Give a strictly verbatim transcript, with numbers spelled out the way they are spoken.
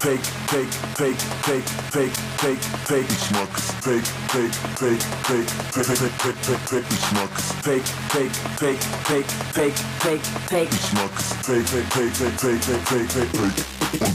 fake, fake, fake, fake, fake, fake, fake, ich mag es. Fake, fake, fake, fake, fake, fake, fake, fake, fake, ich mag es. Fake, fake, fake, fake, fake, fake, fake, ich mag es. Fake, fake, fake, fake, fake, fake, fake, fake, fake.